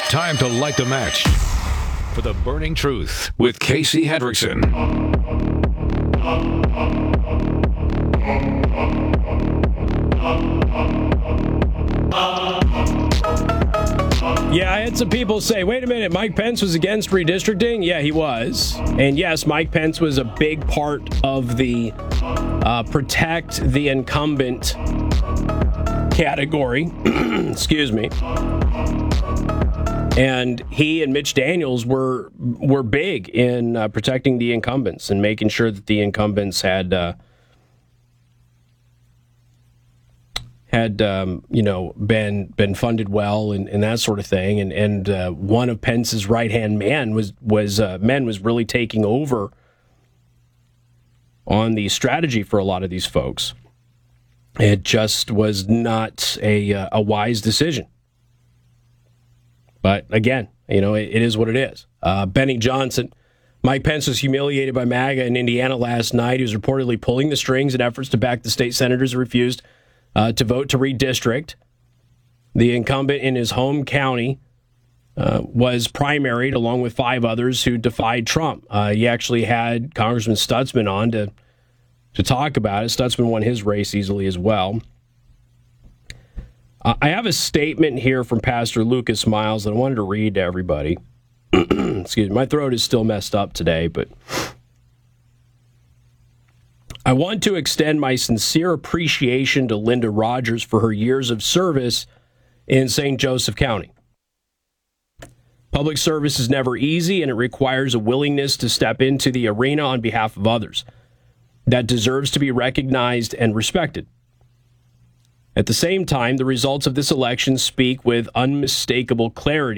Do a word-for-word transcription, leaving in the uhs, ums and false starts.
Time to light the match for the burning truth with Casey Hendrickson. Yeah, I had some people say, wait a minute, Mike Pence was against redistricting? Yeah, he was. And yes, Mike Pence was a big part of the uh, protect the incumbent category. Excuse me. And he and Mitch Daniels were were big in uh, protecting the incumbents and making sure that the incumbents had uh, had um, you know been been funded well and, and that sort of thing. And and uh, one of Pence's right hand man was was uh, men was really taking over on the strategy for a lot of these folks. It just was not a uh, a wise decision. But again, you know, it, it is what it is. Uh, Benny Johnson, Mike Pence was humiliated by MAGA in Indiana last night. He was reportedly pulling the strings in efforts to back the state senators who refused uh, to vote to redistrict. The incumbent in his home county uh, was primaried along with five others who defied Trump. Uh, he actually had Congressman Stutzman on to, to talk about it. Stutzman won his race easily as well. Uh, I have a statement here from Pastor Lucas Miles that I wanted to read to everybody. Excuse me, my throat is still messed up today, but I want to extend my sincere appreciation to Linda Rogers for her years of service in Saint Joseph County. Public service is never easy, and it requires a willingness to step into the arena on behalf of others that deserves to be recognized and respected. At the same time, the results of this election speak with unmistakable clarity